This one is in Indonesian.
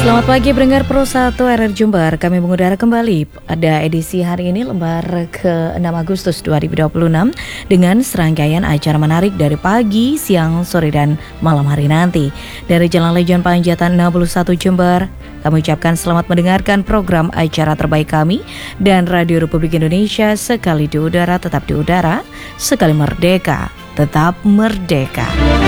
Selamat pagi pendengar Pro 1 RR Jember. Kami mengudara kembali pada edisi hari ini lembar ke-6 Agustus 2026 dengan serangkaian acara menarik dari pagi, siang, sore dan malam hari nanti. Dari Jalan Legion Panjatan 61 Jember, kami ucapkan selamat mendengarkan program acara terbaik kami dan Radio Republik Indonesia sekali di udara tetap di udara, sekali merdeka tetap merdeka.